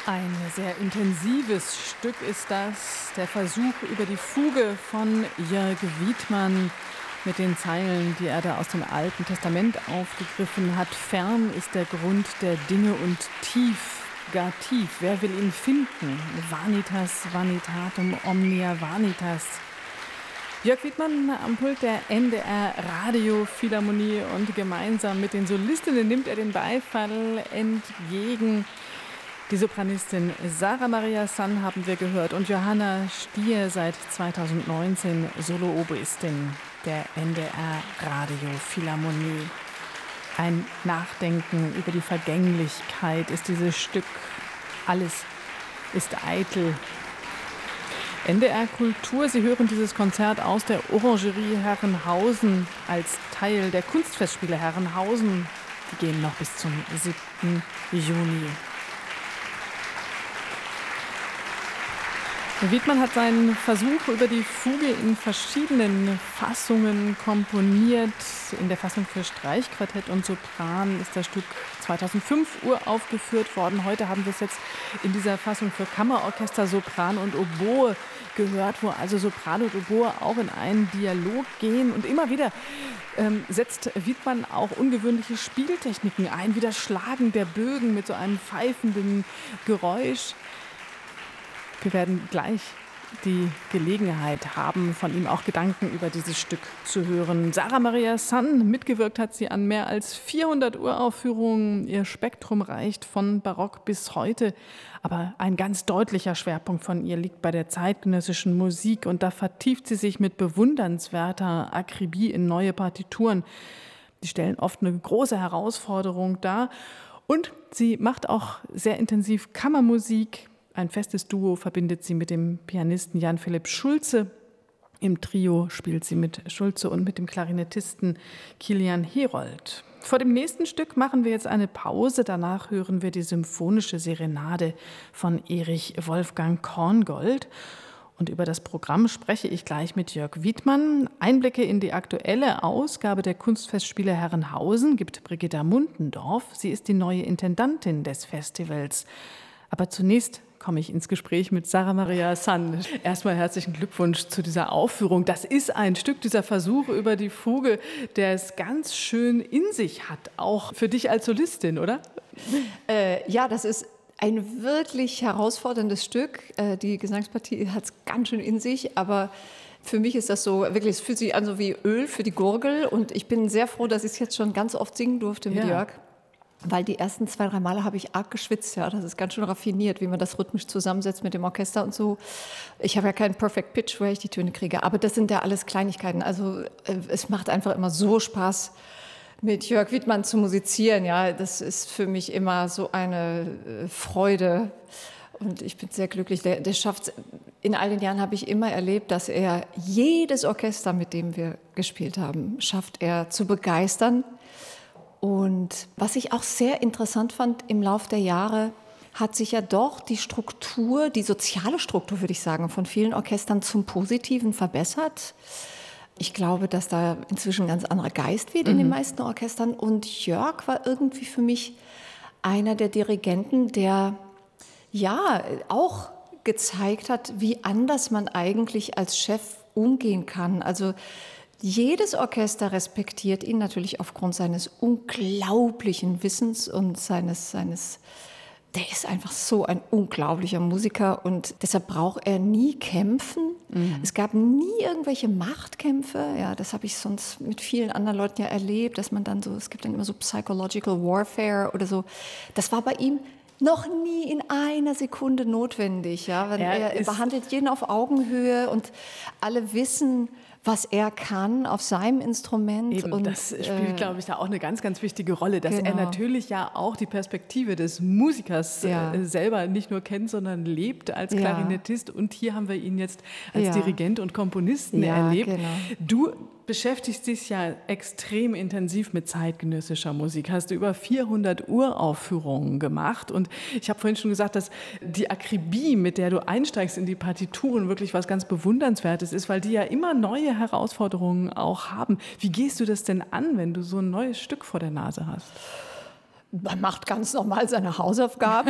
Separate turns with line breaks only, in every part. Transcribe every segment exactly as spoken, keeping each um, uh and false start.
Ein sehr intensives Stück ist das, der Versuch über die Fuge von Jörg Wiedmann mit den Zeilen, die er da aus dem Alten Testament aufgegriffen hat. Fern ist der Grund der Dinge und tief, gar tief. Wer will ihn finden? Vanitas, vanitatum, omnia vanitas. Jörg Wiedmann am Pult der N D R Radiophilharmonie und gemeinsam mit den Solistinnen nimmt er den Beifall entgegen. Die Sopranistin Sarah Maria Sann haben wir gehört und Johanna Stier seit zweitausendneunzehn Solo-Oboistin der N D R Radiophilharmonie. Ein Nachdenken über die Vergänglichkeit ist dieses Stück. Alles ist eitel. N D R Kultur, Sie hören dieses Konzert aus der Orangerie Herrenhausen als Teil der Kunstfestspiele Herrenhausen. Die gehen noch bis zum siebten Juni. Wiedmann hat seinen Versuch über die Fuge in verschiedenen Fassungen komponiert. In der Fassung für Streichquartett und Sopran ist das Stück zweitausendfünf uraufgeführt worden. Heute haben wir es jetzt in dieser Fassung für Kammerorchester, Sopran und Oboe gehört, wo also Sopran und Oboe auch in einen Dialog gehen. Und immer wieder ähm, setzt Wiedmann auch ungewöhnliche Spieltechniken ein, wie das Schlagen der Bögen mit so einem pfeifenden Geräusch. Wir werden gleich die Gelegenheit haben, von ihm auch Gedanken über dieses Stück zu hören. Sarah Maria Sann, mitgewirkt hat sie an mehr als vierhundert Uraufführungen. Ihr Spektrum reicht von Barock bis heute. Aber ein ganz deutlicher Schwerpunkt von ihr liegt bei der zeitgenössischen Musik. Und da vertieft sie sich mit bewundernswerter Akribie in neue Partituren. Die stellen oft eine große Herausforderung dar. Und sie macht auch sehr intensiv Kammermusik. Ein festes Duo verbindet sie mit dem Pianisten Jan-Philipp Schulze. Im Trio spielt sie mit Schulze und mit dem Klarinettisten Kilian Herold. Vor dem nächsten Stück machen wir jetzt eine Pause. Danach hören wir die symphonische Serenade von Erich Wolfgang Korngold. Und über das Programm spreche ich gleich mit Jörg Wiedmann. Einblicke in die aktuelle Ausgabe der Kunstfestspiele Herrenhausen gibt Brigitta Mundendorf. Sie ist die neue Intendantin des Festivals. Aber zunächst komme ich ins Gespräch mit Sarah Maria Sann. Erstmal herzlichen Glückwunsch zu dieser Aufführung. Das ist ein Stück, dieser Versuch über die Fuge, der es ganz schön in sich hat, auch für dich als Solistin, oder?
Äh, ja, das ist ein wirklich herausforderndes Stück. Äh, die Gesangspartie hat es ganz schön in sich, aber für mich ist das so, wirklich, es fühlt sich an so wie Öl für die Gurgel. Und ich bin sehr froh, dass ich es jetzt schon ganz oft singen durfte mit
ja.
Jörg. Weil die ersten zwei, drei Male habe ich arg geschwitzt. Ja, das ist ganz schön raffiniert, wie man das rhythmisch zusammensetzt mit dem Orchester und so. Ich habe ja keinen Perfect Pitch, woher ich die Töne kriege. Aber das sind ja alles Kleinigkeiten. Also es macht einfach immer so Spaß, mit Jörg Wiedmann zu musizieren. Ja, das ist für mich immer so eine Freude. Und ich bin sehr glücklich. Der, der schafft, in all den Jahren habe ich immer erlebt, dass er jedes Orchester, mit dem wir gespielt haben, schafft er zu begeistern. Und was ich auch sehr interessant fand im Lauf der Jahre, hat sich ja doch die Struktur, die soziale Struktur, würde ich sagen, von vielen Orchestern zum Positiven verbessert. Ich glaube, dass da inzwischen ein ganz anderer Geist weht in mhm. den meisten Orchestern. Und Jörg war irgendwie für mich einer der Dirigenten, der ja auch gezeigt hat, wie anders man eigentlich als Chef umgehen kann. Also jedes Orchester respektiert ihn natürlich aufgrund seines unglaublichen Wissens und seines, seines, der ist einfach so ein unglaublicher Musiker und deshalb braucht er nie kämpfen. Mhm. Es gab nie irgendwelche Machtkämpfe. Ja, das habe ich sonst mit vielen anderen Leuten ja erlebt, dass man dann so, es gibt dann immer so Psychological Warfare oder so. Das war bei ihm noch nie in einer Sekunde notwendig. Ja, weil er, er behandelt jeden auf Augenhöhe und alle wissen, was er kann auf seinem Instrument.
Eben, und das spielt, äh, glaube ich, da auch eine ganz, ganz wichtige Rolle, dass
genau.
er natürlich ja auch die Perspektive des Musikers
ja.
äh, selber nicht nur kennt, sondern lebt als ja. Klarinettist. Und hier haben wir ihn jetzt als
ja.
Dirigent und Komponisten
ja,
erlebt.
Genau.
Du beschäftigst dich ja extrem intensiv mit zeitgenössischer Musik. Hast du über vierhundert Uraufführungen gemacht. Und ich habe vorhin schon gesagt, dass die Akribie, mit der du einsteigst in die Partituren, wirklich was ganz Bewundernswertes ist, weil die ja immer neue Herausforderungen auch haben. Wie gehst du das denn an, wenn du so ein neues Stück vor der Nase hast?
Man macht ganz normal seine Hausaufgaben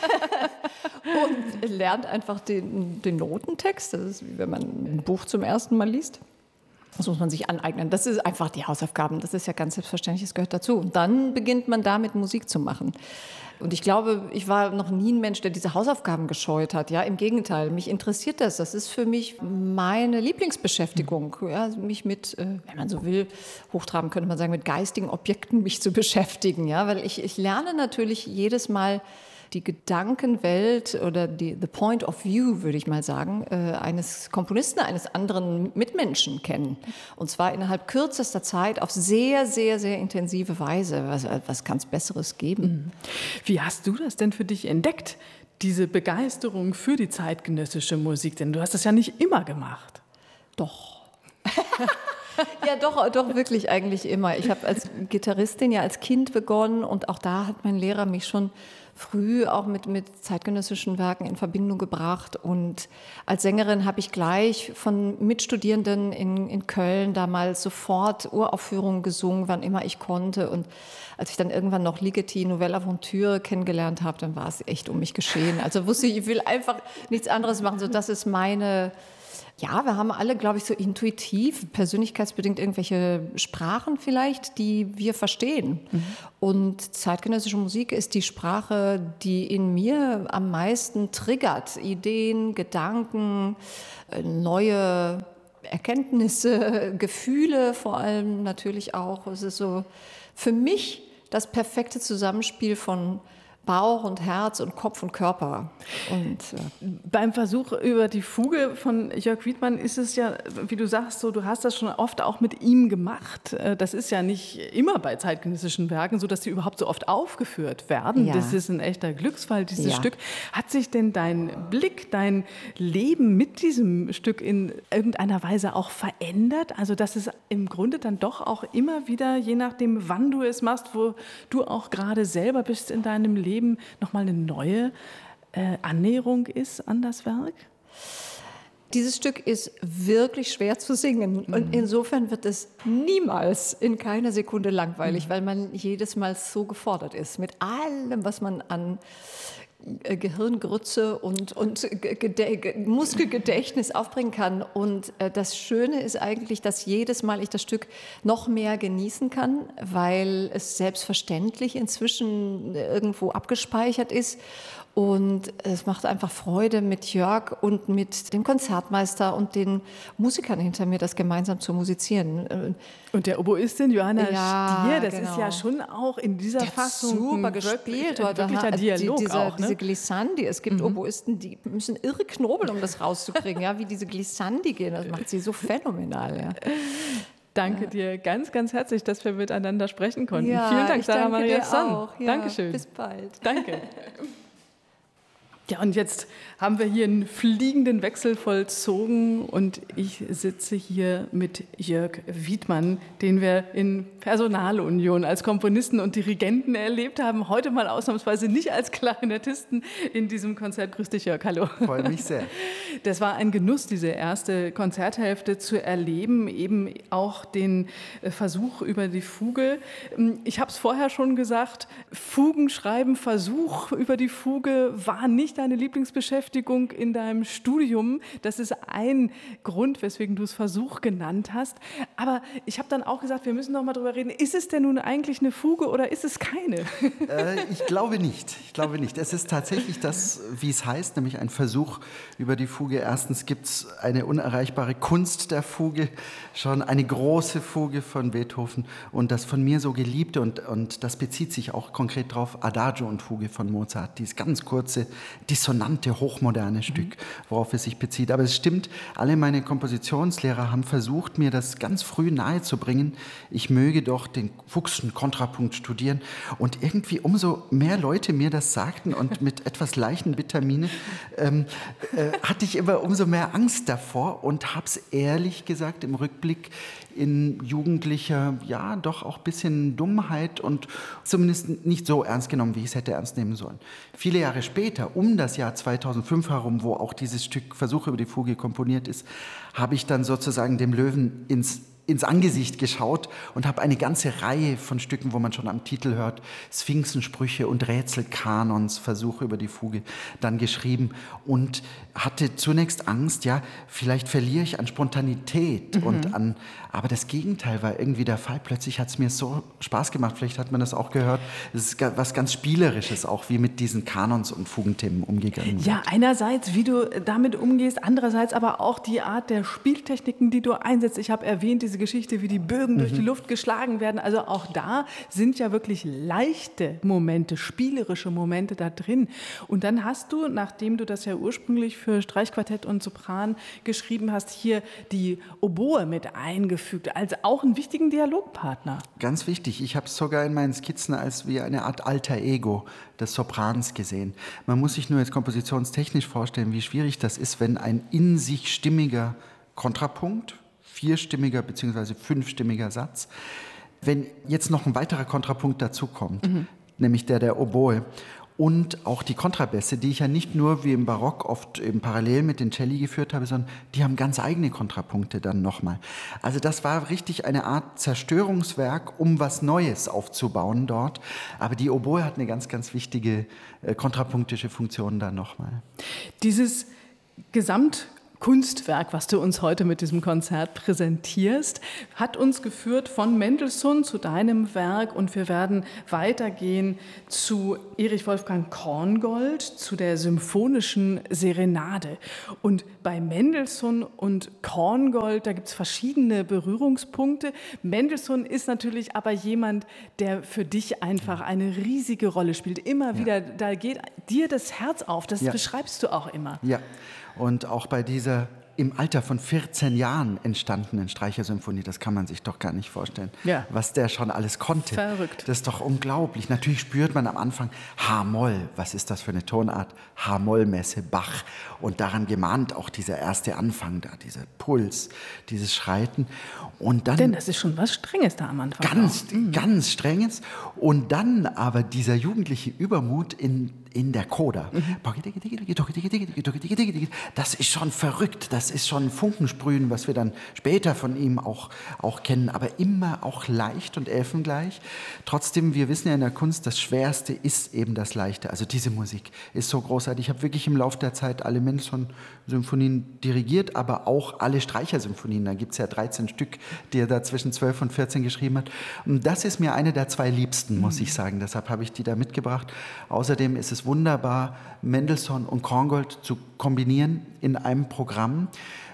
und lernt einfach den, den Notentext. Das ist wie wenn man ein Buch zum ersten Mal liest. Das muss man sich aneignen. Das ist einfach die Hausaufgaben. Das ist ja ganz selbstverständlich, das gehört dazu. Und dann beginnt man damit, Musik zu machen. Und ich glaube, ich war noch nie ein Mensch, der diese Hausaufgaben gescheut hat. Ja, im Gegenteil, mich interessiert das. Das ist für mich meine Lieblingsbeschäftigung. Ja, mich mit, wenn man so will, hochtrabend könnte man sagen, mit geistigen Objekten mich zu beschäftigen. Ja, weil ich, ich lerne natürlich jedes Mal die Gedankenwelt oder die the point of view, würde ich mal sagen, äh, eines Komponisten, eines anderen Mitmenschen kennen. Und zwar innerhalb kürzester Zeit auf sehr, sehr, sehr intensive Weise. Was, was kann es Besseres geben?
Wie hast du das denn für dich entdeckt, diese Begeisterung für die zeitgenössische Musik? Denn du hast das ja nicht immer gemacht.
Doch. Ja, doch, doch, wirklich eigentlich immer. Ich habe als Gitarristin ja als Kind begonnen und auch da hat mein Lehrer mich schon früh auch mit, mit zeitgenössischen Werken in Verbindung gebracht. Und als Sängerin habe ich gleich von Mitstudierenden in, in Köln damals sofort Uraufführungen gesungen, wann immer ich konnte. Und als ich dann irgendwann noch Ligeti, Nouvelle Aventure kennengelernt habe, dann war es echt um mich geschehen. Also wusste ich, ich will einfach nichts anderes machen. So, das ist meine... Ja, wir haben alle, glaube ich, so intuitiv, persönlichkeitsbedingt irgendwelche Sprachen vielleicht, die wir verstehen. Mhm. Und zeitgenössische Musik ist die Sprache, die in mir am meisten triggert. Ideen, Gedanken, neue Erkenntnisse, Gefühle vor allem natürlich auch. Es ist so für mich das perfekte Zusammenspiel von Bauch und Herz und Kopf und Körper. Und, ja.
Beim Versuch über die Fuge von Jörg Wiedmann ist es ja, wie du sagst, so, du hast das schon oft auch mit ihm gemacht. Das ist ja nicht immer bei zeitgenössischen Werken so, dass die überhaupt so oft aufgeführt werden. Ja. Das ist ein echter Glücksfall, dieses ja. Stück. Hat sich denn dein Blick, dein Leben mit diesem Stück in irgendeiner Weise auch verändert? Also dass es im Grunde dann doch auch immer wieder, je nachdem, wann du es machst, wo du auch gerade selber bist in deinem Leben, Leben nochmal eine neue äh, Annäherung ist an das Werk?
Dieses Stück ist wirklich schwer zu singen mhm. und insofern wird es niemals in keiner Sekunde langweilig, mhm. weil man jedes Mal so gefordert ist mit allem, was man an Gehirngrütze und, und Muskelgedächtnis aufbringen kann. Und äh, das Schöne ist eigentlich, dass jedes Mal ich das Stück noch mehr genießen kann, weil es selbstverständlich inzwischen irgendwo abgespeichert ist. Und es macht einfach Freude, mit Jörg und mit dem Konzertmeister und den Musikern hinter mir das gemeinsam zu musizieren.
Und der Oboistin Johanna
ja,
Stier, das
genau.
ist ja schon auch in dieser
der
Fassung
super gespielt.
Ein wirklicher Dialog
die, diese,
auch, ne?
Diese Glissandi, es gibt
mhm.
Oboisten, die müssen irre knobeln, um das rauszukriegen, ja, wie diese Glissandi gehen. Das macht sie so phänomenal. Ja.
Danke ja. dir ganz, ganz herzlich, dass wir miteinander sprechen konnten.
Ja,
Vielen Dank, Sarah Maria Sonn.
Ja,
Dankeschön.
Bis bald.
Danke. Ja, und jetzt haben wir hier einen fliegenden Wechsel vollzogen und ich sitze hier mit Jörg Wiedmann, den wir in Personalunion als Komponisten und Dirigenten erlebt haben. Heute mal ausnahmsweise nicht als Klarinettisten in diesem Konzert. Grüß dich, Jörg, hallo.
Freue mich sehr.
Das war ein Genuss, diese erste Konzerthälfte zu erleben, eben auch den Versuch über die Fuge. Ich habe es vorher schon gesagt, Fugenschreiben, Versuch über die Fuge war nicht deine Lieblingsbeschäftigung in deinem Studium. Das ist ein Grund, weswegen du es Versuch genannt hast. Aber ich habe dann auch gesagt, wir müssen noch mal drüber reden. Ist es denn nun eigentlich eine Fuge oder ist es keine?
Äh, ich glaube nicht. Ich glaube nicht. Es ist tatsächlich das, wie es heißt, nämlich ein Versuch über die Fuge. Erstens gibt es eine unerreichbare Kunst der Fuge, schon eine große Fuge von Beethoven und das von mir so geliebte, und, und das bezieht sich auch konkret drauf, Adagio und Fuge von Mozart, dieses ganz kurze, dissonante, hochmoderne Stück, worauf es sich bezieht. Aber es stimmt, alle meine Kompositionslehrer haben versucht, mir das ganz früh nahezubringen. Ich möge doch den Fuchschen Kontrapunkt studieren. Und irgendwie umso mehr Leute mir das sagten und mit etwas leichten Vitamine, ähm, äh, hatte ich immer umso mehr Angst davor und habe es ehrlich gesagt im Rückblick in jugendlicher, ja, doch auch ein bisschen Dummheit und zumindest nicht so ernst genommen, wie ich es hätte ernst nehmen sollen. Viele Jahre später, um das Jahr zweitausendfünf herum, wo auch dieses Stück Versuch über die Fuge komponiert ist, habe ich dann sozusagen dem Löwen ins ins Angesicht geschaut und habe eine ganze Reihe von Stücken, wo man schon am Titel hört, Sphinxensprüche und Rätselkanons, Versuche über die Fuge, dann geschrieben und hatte zunächst Angst, ja, vielleicht verliere ich an Spontanität mhm. und an, aber das Gegenteil war irgendwie der Fall. Plötzlich hat es mir so Spaß gemacht, vielleicht hat man das auch gehört, es ist was ganz Spielerisches auch, wie mit diesen Kanons und Fugenthemen umgegangen wird.
Ja, einerseits, wie du damit umgehst, andererseits aber auch die Art der Spieltechniken, die du einsetzt. Ich habe erwähnt, diese Geschichte, wie die Bögen mhm. durch die Luft geschlagen werden. Also auch da sind ja wirklich leichte Momente, spielerische Momente da drin. Und dann hast du, nachdem du das ja ursprünglich für Streichquartett und Sopran geschrieben hast, hier die Oboe mit eingefügt, als auch einen wichtigen Dialogpartner.
Ganz wichtig. Ich habe es sogar in meinen Skizzen als wie eine Art alter Ego des Soprans gesehen. Man muss sich nur jetzt kompositionstechnisch vorstellen, wie schwierig das ist, wenn ein in sich stimmiger Kontrapunkt, vierstimmiger bzw. fünfstimmiger Satz, wenn jetzt noch ein weiterer Kontrapunkt dazu kommt, mhm. nämlich der der Oboe und auch die Kontrabässe, die ich ja nicht nur wie im Barock oft eben parallel mit den Celli geführt habe, sondern die haben ganz eigene Kontrapunkte dann nochmal. Also das war richtig eine Art Zerstörungswerk, um was Neues aufzubauen dort. Aber die Oboe hat eine ganz, ganz wichtige äh, kontrapunktische Funktion dann nochmal.
Dieses Gesamt Kunstwerk, was du uns heute mit diesem Konzert präsentierst, hat uns geführt von Mendelssohn zu deinem Werk und wir werden weitergehen zu Erich Wolfgang Korngold, zu der symphonischen Serenade. Und bei Mendelssohn und Korngold, da gibt es verschiedene Berührungspunkte. Mendelssohn ist natürlich aber jemand, der für dich einfach eine riesige Rolle spielt. Immer wieder, ja. Da geht dir das Herz auf, das ja. beschreibst du auch immer.
Ja. Und auch bei dieser im Alter von vierzehn Jahren entstandenen Streichersymphonie, das kann man sich doch gar nicht vorstellen, ja. was der schon alles konnte.
Verrückt.
Das ist doch unglaublich. Natürlich spürt man am Anfang H-Moll, was ist das für eine Tonart? H-Moll-Messe, Bach. Und daran gemahnt auch dieser erste Anfang da, dieser Puls, dieses Schreiten. Und dann,
denn das ist schon was Strenges da am Anfang.
Ganz, mhm. ganz Strenges. Und dann aber dieser jugendliche Übermut in in der Coda. Mhm. Das ist schon verrückt, das ist schon Funkensprühen, was wir dann später von ihm auch, auch kennen, aber immer auch leicht und elfengleich. Trotzdem, wir wissen ja in der Kunst, das Schwerste ist eben das Leichte. Also diese Musik ist so großartig. Ich habe wirklich im Laufe der Zeit alle Mendelssohn-Symphonien dirigiert, aber auch alle Streichersymphonien. Da gibt es ja dreizehn Stück, die er da zwischen zwölf und vierzehn geschrieben hat. Und das ist mir eine der zwei liebsten, muss ich sagen. Deshalb habe ich die da mitgebracht. Außerdem ist es wunderbar, Mendelssohn und Korngold zu kombinieren in einem Programm.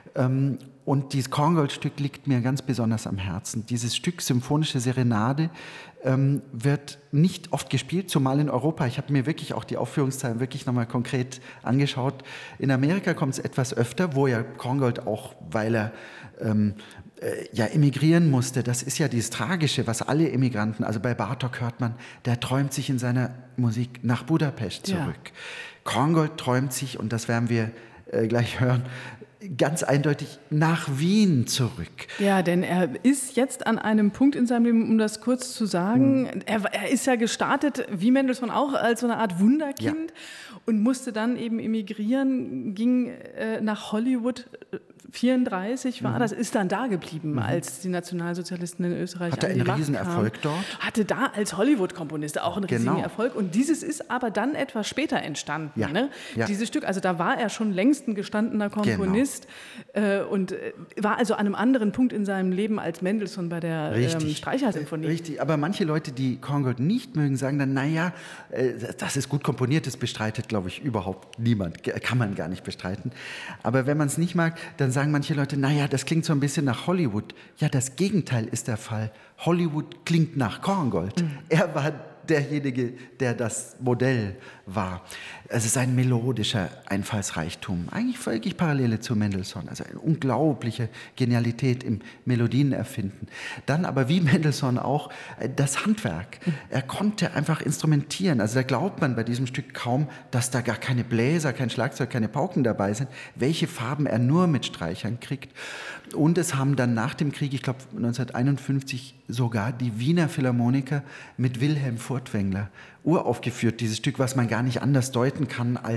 Und dieses Korngold-Stück liegt mir ganz besonders am Herzen. Dieses Stück Symphonische Serenade ähm, wird nicht oft gespielt, zumal in Europa. Ich habe mir wirklich auch die Aufführungszahlen wirklich nochmal konkret angeschaut. In Amerika kommt es etwas öfter, wo ja Korngold auch, weil er ähm, äh, ja emigrieren musste, das ist ja dieses Tragische, was alle Emigranten, also bei Bartók hört man, der träumt sich in seiner Musik nach Budapest zurück. Ja. Korngold träumt sich, und das werden wir äh, gleich hören, ganz eindeutig nach Wien zurück.
Ja, denn er ist jetzt an einem Punkt in seinem Leben, um das kurz zu sagen, hm. er, er ist ja gestartet, wie Mendelssohn auch, als so eine Art Wunderkind ja. und musste dann eben emigrieren, ging äh, nach Hollywood, vierunddreißig war, mhm. das ist dann da geblieben, mhm. als die Nationalsozialisten in Österreich
Hatte
an die
einen
Macht
Riesenerfolg
kamen.
dort.
Hatte da als Hollywood-Komponist auch einen
genau.
riesigen Erfolg. Und dieses ist aber dann etwas später entstanden.
Ja.
Ne?
Ja.
Dieses Stück, also da war er schon längst ein gestandener Komponist genau. äh, und äh, war also an einem anderen Punkt in seinem Leben als Mendelssohn bei der ähm, Streichersymphonie.
Richtig, aber manche Leute, die Korngold nicht mögen, sagen dann, naja, äh, das ist gut komponiert, das bestreitet, glaube ich, überhaupt niemand. Kann man gar nicht bestreiten. Aber wenn man es nicht mag, dann sagen manche Leute, naja, ja, das klingt so ein bisschen nach Hollywood. Ja, das Gegenteil ist der Fall. Hollywood klingt nach Korngold. Mhm. Er war derjenige, der das Modell war. Es ist ein melodischer Einfallsreichtum, eigentlich völlig Parallele zu Mendelssohn, also eine unglaubliche Genialität im Melodienerfinden. Dann aber wie Mendelssohn auch das Handwerk. Er konnte einfach instrumentieren, also da glaubt man bei diesem Stück kaum, dass da gar keine Bläser, kein Schlagzeug, keine Pauken dabei sind, welche Farben er nur mit Streichern kriegt. Und es haben dann nach dem Krieg, ich glaube neunzehnhunderteinundfünfzig, sogar die Wiener Philharmoniker mit Wilhelm Furtwängler uraufgeführt, dieses Stück, was man gar nicht anders deuten kann als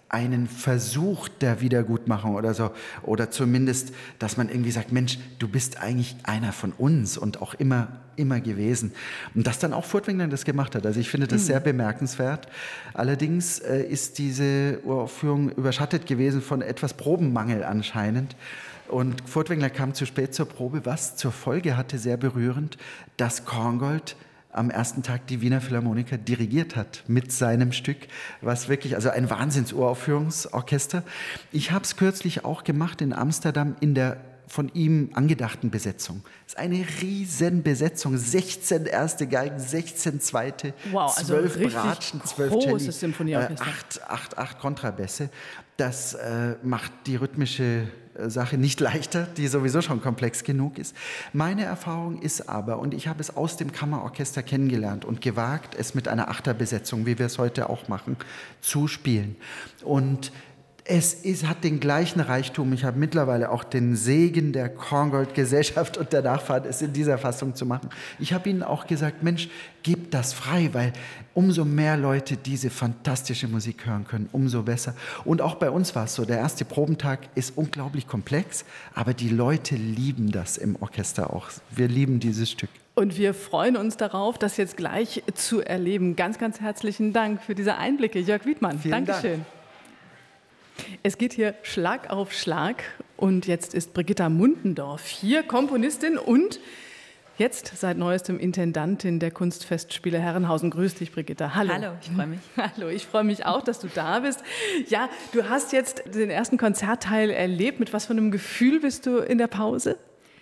einen Versuch der Wiedergutmachung oder so. Oder zumindest, dass man irgendwie sagt, Mensch, du bist eigentlich einer von uns und auch immer, immer gewesen. Und dass dann auch Furtwängler das gemacht hat. Also ich finde das mhm. sehr bemerkenswert. Allerdings äh, ist diese Uraufführung überschattet gewesen von etwas Probenmangel anscheinend. Und Furtwängler kam zu spät zur Probe, was zur Folge hatte, sehr berührend, dass Korngold am ersten Tag die Wiener Philharmoniker dirigiert hat mit seinem Stück, was wirklich, also ein Wahnsinns-Uraufführungsorchester. Ich habe es kürzlich auch gemacht in Amsterdam in der von ihm angedachten Besetzung. Es ist eine riesen Besetzung, sechzehn erste Geigen, sechzehn zweite,
wow,
zwölf
also
Bratschen, zwölf
Celli,
äh, acht, acht, acht Kontrabässe. Das äh, macht die rhythmische Sache nicht leichter, die sowieso schon komplex genug ist. Meine Erfahrung ist aber, und ich habe es aus dem Kammerorchester kennengelernt und gewagt, es mit einer Achterbesetzung, wie wir es heute auch machen, zu spielen. Und es ist, hat den gleichen Reichtum. Ich habe mittlerweile auch den Segen der Korngold-Gesellschaft und der Nachfahren, es in dieser Fassung zu machen. Ich habe ihnen auch gesagt, Mensch, gebt das frei, weil umso mehr Leute diese fantastische Musik hören können, umso besser. Und auch bei uns war es so, der erste Probentag ist unglaublich komplex, aber die Leute lieben das im Orchester auch. Wir lieben dieses Stück.
Und wir freuen uns darauf, das jetzt gleich zu erleben. Ganz, ganz herzlichen Dank für diese Einblicke, Jörg Wiedmann.
Vielen
Dankeschön.
Dank.
Es geht hier Schlag auf Schlag und jetzt ist Brigitta Mundendorf hier, Komponistin und jetzt seit neuestem Intendantin der Kunstfestspiele Herrenhausen. Grüß dich, Brigitta. Hallo.
Hallo, ich freue mich.
Hallo, ich freue mich auch, dass du da bist. Ja, du hast jetzt den ersten Konzertteil erlebt. Mit was für einem Gefühl bist du in der Pause?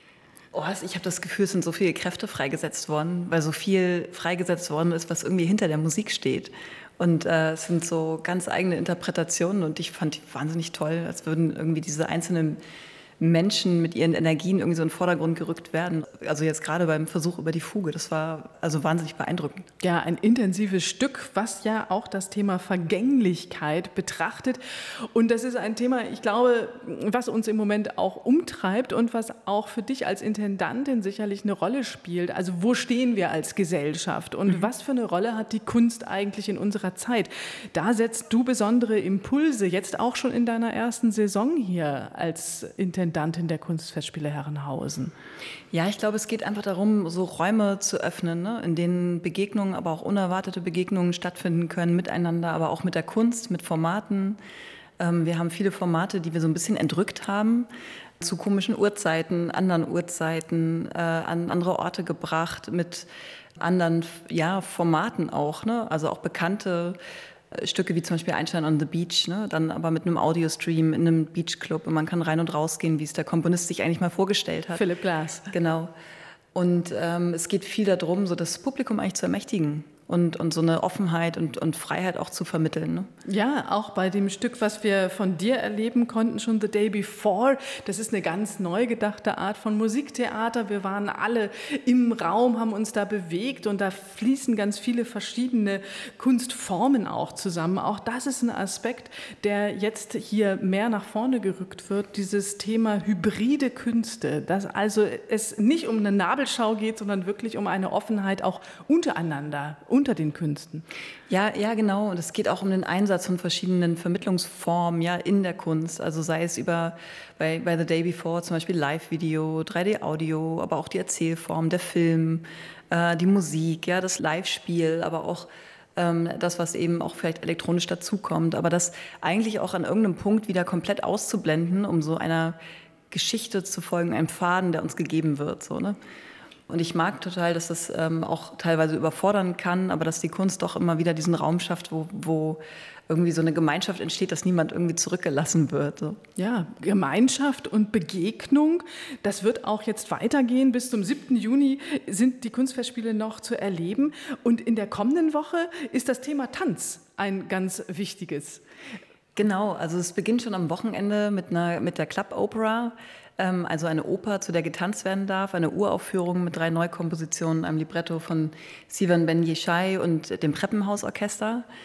Oh, ich habe das Gefühl, es sind so viele Kräfte freigesetzt worden, weil so viel freigesetzt worden ist, was irgendwie hinter der Musik steht. Und äh, es sind so ganz eigene Interpretationen und ich fand die wahnsinnig toll, als würden irgendwie diese einzelnen Menschen mit ihren Energien irgendwie so in den Vordergrund gerückt werden. Also jetzt gerade beim Versuch über die Fuge, das war also wahnsinnig beeindruckend.
Ja, ein intensives Stück, was ja auch das Thema Vergänglichkeit betrachtet. Und das ist ein Thema, ich glaube, was uns im Moment auch umtreibt und was auch für dich als Intendantin sicherlich eine Rolle spielt. Also wo stehen wir als Gesellschaft und mhm. was für eine Rolle hat die Kunst eigentlich in unserer Zeit? Da setzt du besondere Impulse, jetzt auch schon in deiner ersten Saison hier als Intendantin. Intendantin der Kunstfestspiele Herrenhausen.
Ja, ich glaube, es geht einfach darum, so Räume zu öffnen, ne, in denen Begegnungen, aber auch unerwartete Begegnungen stattfinden können, miteinander, aber auch mit der Kunst, mit Formaten. Ähm, wir haben viele Formate, die wir so ein bisschen entrückt haben, zu komischen Uhrzeiten, anderen Uhrzeiten, äh, an andere Orte gebracht, mit anderen ja, Formaten auch, ne? Also auch bekannte Stücke wie zum Beispiel Einstein on the Beach, ne? Dann aber mit einem Audiostream in einem Beachclub und man kann rein und rausgehen, wie es der Komponist sich eigentlich mal vorgestellt hat.
Philipp Glass.
Genau. Und ähm, es geht viel darum, so das Publikum eigentlich zu ermächtigen. Und, und so eine Offenheit und, und Freiheit auch zu vermitteln. Ne?
Ja, auch bei dem Stück, was wir von dir erleben konnten, schon The Day Before. Das ist eine ganz neu gedachte Art von Musiktheater. Wir waren alle im Raum, haben uns da bewegt und da fließen ganz viele verschiedene Kunstformen auch zusammen. Auch das ist ein Aspekt, der jetzt hier mehr nach vorne gerückt wird, dieses Thema hybride Künste. Dass also es nicht um eine Nabelschau geht, sondern wirklich um eine Offenheit auch untereinander, unter den Künsten.
Ja, ja, genau. Und es geht auch um den Einsatz von verschiedenen Vermittlungsformen ja, in der Kunst. Also sei es über bei, bei The Day Before zum Beispiel Live-Video, drei D-Audio, aber auch die Erzählform, der Film, äh, die Musik, ja, das Live-Spiel, aber auch ähm, das, was eben auch vielleicht elektronisch dazukommt. Aber das eigentlich auch an irgendeinem Punkt wieder komplett auszublenden, um so einer Geschichte zu folgen, einem Faden, der uns gegeben wird. So, ne? Und ich mag total, dass das ähm, auch teilweise überfordern kann, aber dass die Kunst doch immer wieder diesen Raum schafft, wo, wo irgendwie so eine Gemeinschaft entsteht, dass niemand irgendwie zurückgelassen wird. So.
Ja, Gemeinschaft und Begegnung, das wird auch jetzt weitergehen. Bis zum siebten Juni sind die Kunstfestspiele noch zu erleben. Und in der kommenden Woche ist das Thema Tanz ein ganz wichtiges.
Genau, also es beginnt schon am Wochenende mit, einer, mit der Club Opera. Also eine Oper, zu der getanzt werden darf, eine Uraufführung mit drei Neukompositionen, einem Libretto von Sivan Ben Yeshai und dem Preppenhaus Orchester.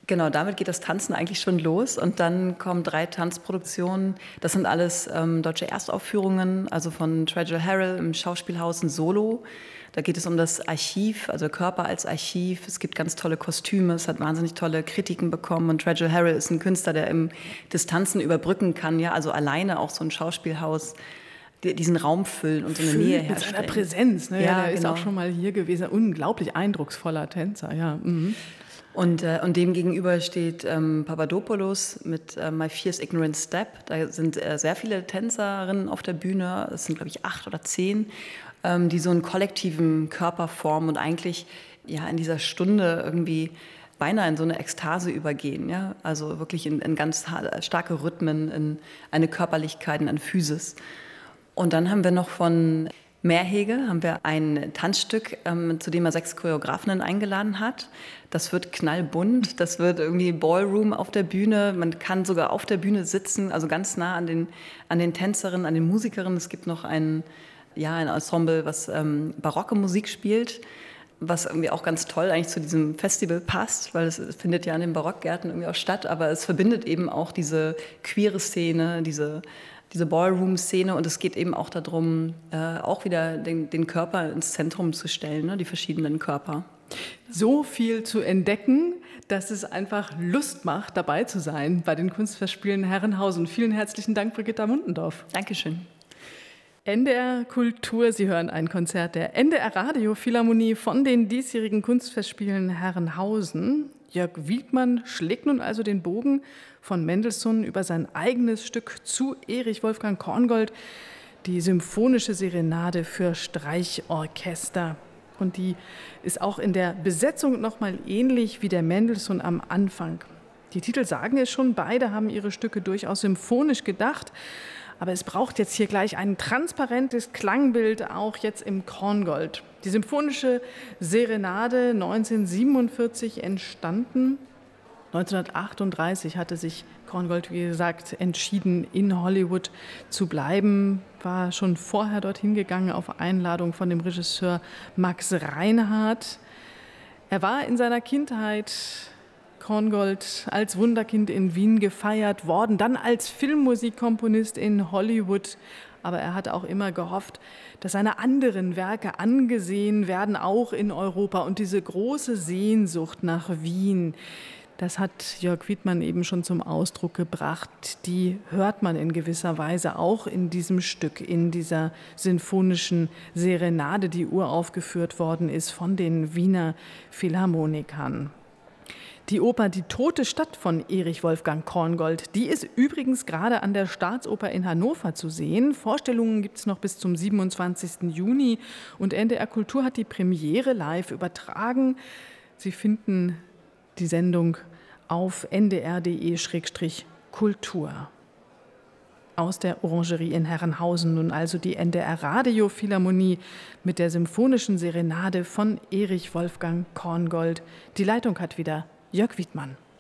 Genau, damit geht das Tanzen eigentlich schon los und dann kommen drei Tanzproduktionen. Das sind alles ähm, deutsche Erstaufführungen, also von Treasure Harrell im Schauspielhaus ein Solo. Da geht es um das Archiv, also Körper als Archiv. Es gibt ganz tolle Kostüme, es hat wahnsinnig tolle Kritiken bekommen. Und Treasure Harrell ist ein Künstler, der im Distanzen überbrücken kann, ja, also alleine auch so ein Schauspielhaus diesen Raum füllen und so eine Nähe herstellen.
Mit seiner Präsenz, ne?
Ja,
Ja, der
genau.
ist auch schon mal hier gewesen. Unglaublich eindrucksvoller Tänzer, ja. Mhm.
Und, äh, und dem gegenüber steht ähm, Papadopoulos mit äh, My Fierce Ignorant Step. Da sind äh, sehr viele Tänzerinnen auf der Bühne, es sind, glaube ich, acht oder zehn, ähm, die so einen kollektiven Körper formen und eigentlich ja, in dieser Stunde irgendwie beinahe in so eine Ekstase übergehen. Ja? Also wirklich in, in ganz starke Rhythmen, in eine Körperlichkeit, in eine Physis. Und dann haben wir noch von Mehrhege haben wir ein Tanzstück, ähm, zu dem er sechs Choreografinnen eingeladen hat. Das wird knallbunt, das wird irgendwie Ballroom auf der Bühne. Man kann sogar auf der Bühne sitzen, also ganz nah an den, an den Tänzerinnen, an den Musikerinnen. Es gibt noch ein, ja, ein Ensemble, was ähm, barocke Musik spielt, was irgendwie auch ganz toll eigentlich zu diesem Festival passt, weil es, es findet ja an den Barockgärten irgendwie auch statt, aber es verbindet eben auch diese queere Szene, diese diese Ballroom-Szene und es geht eben auch darum, äh, auch wieder den, den Körper ins Zentrum zu stellen, ne? Die verschiedenen Körper.
So viel zu entdecken, dass es einfach Lust macht, dabei zu sein bei den Kunstfestspielen Herrenhausen. Vielen herzlichen Dank, Brigitta Muntendorf.
Dankeschön.
N D R Kultur, Sie hören ein Konzert der N D R Radio Philharmonie von den diesjährigen Kunstfestspielen Herrenhausen. Jörg Wiedmann schlägt nun also den Bogen von Mendelssohn über sein eigenes Stück zu Erich Wolfgang Korngold, die Symphonische Serenade für Streichorchester. Und die ist auch in der Besetzung nochmal ähnlich wie der Mendelssohn am Anfang. Die Titel sagen es schon, beide haben ihre Stücke durchaus symphonisch gedacht. Aber es braucht jetzt hier gleich ein transparentes Klangbild, auch jetzt im Korngold. Die Symphonische Serenade neunzehnhundertsiebenundvierzig entstanden. neunzehnhundertachtunddreißig hatte sich Korngold, wie gesagt, entschieden, in Hollywood zu bleiben. War schon vorher dorthin gegangen auf Einladung von dem Regisseur Max Reinhardt. Er war in seiner Kindheit Korngold als Wunderkind in Wien gefeiert worden, dann als Filmmusikkomponist in Hollywood. Aber er hat auch immer gehofft, dass seine anderen Werke angesehen werden, auch in Europa. Und diese große Sehnsucht nach Wien, das hat Jörg Wiedmann eben schon zum Ausdruck gebracht. Die hört man in gewisser Weise auch in diesem Stück, in dieser sinfonischen Serenade, die uraufgeführt worden ist von den Wiener Philharmonikern. Die Oper Die tote Stadt von Erich Wolfgang Korngold, die ist übrigens gerade an der Staatsoper in Hannover zu sehen. Vorstellungen gibt es noch bis zum siebenundzwanzigsten Juni und N D R Kultur hat die Premiere live übertragen. Sie finden die Sendung auf n d r punkt d e slash kultur. Aus der Orangerie in Herrenhausen nun also die N D R Radio Philharmonie mit der Symphonischen Serenade von Erich Wolfgang Korngold. Die Leitung hat wieder Jörg Wiedmann.